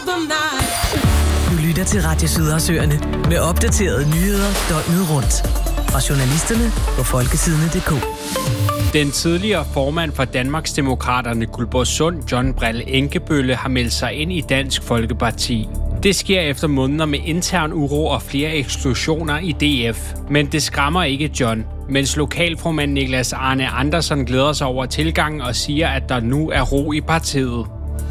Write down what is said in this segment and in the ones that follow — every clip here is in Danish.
Du lytter til Radio Sydersøerne med opdaterede nyheder døgnet rundt. Fra journalisterne på folkesidene.dk. Den tidligere formand for Danmarksdemokraterne Guldborgsund, John Brille Enkebølle, har meldt sig ind i Dansk Folkeparti. Det sker efter måneder med intern uro og flere eksklusioner i DF. Men det skræmmer ikke John, mens lokalformand Niklas Arne Andersen glæder sig over tilgangen og siger, at der nu er ro i partiet.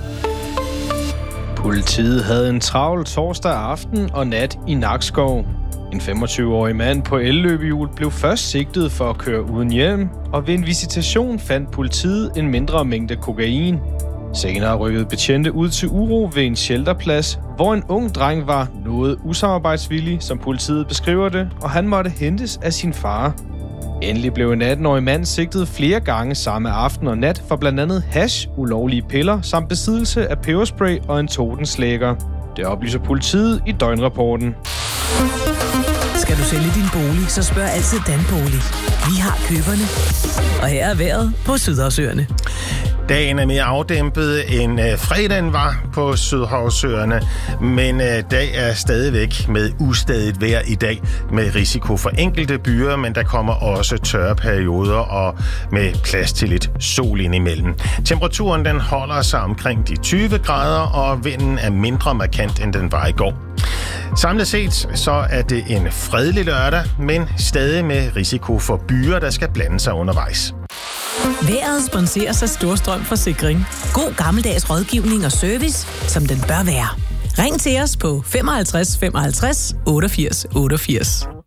Politiet havde en travl torsdag aften og nat i Nakskov. En 25-årig mand på elløbehjul blev først sigtet for at køre uden hjelm, og ved en visitation fandt politiet en mindre mængde kokain. Senere rykkede betjente ud til uro ved en shelterplads, hvor en ung dreng var noget usamarbejdsvillig, som politiet beskriver det, og han måtte hentes af sin far. Endelig blev en 18-årig mand sigtet flere gange samme aften og nat for blandt andet hash, ulovlige piller samt besiddelse af peberspray og en totenslægger. Det oplyser politiet i døgnrapporten. Skal du sælge din bolig, så spørg altid Danbolig. Vi har køberne. Og her er vejret på Sydersøerne. Dagen er mere afdæmpet end fredagen var på Sydhavsøerne, men dag er stadigvæk med ustadigt vejr i dag med risiko for enkelte byer, men der kommer også tørre perioder og med plads til lidt sol indimellem. Temperaturen den holder sig omkring de 20 grader, og vinden er mindre markant, end den var i går. Samlet set så er det en fredelig lørdag, men stadig med risiko for byer, der skal blande sig undervejs. Vejret sponseres af Storstrøm Forsikring. God gammeldags rådgivning og service, som den bør være. Ring til os på 55 55 88 88.